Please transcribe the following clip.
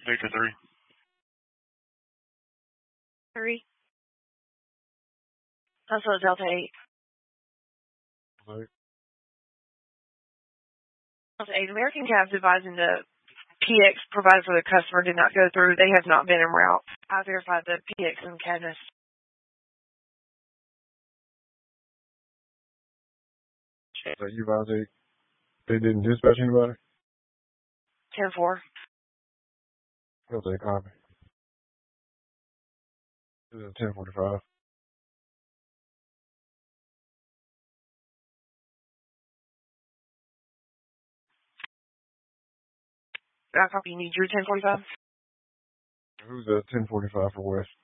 Victor 3. 3. Also Delta 8. Okay. Delta 8. American Cabs advising the PX provided for the customer did not go through. They have not been en route. I verified the PX and Cadmus. So you advise they didn't dispatch anybody? 10-4. He'll take a copy. This is 1045. I copy you need your 1045? Who's at 1045 for West?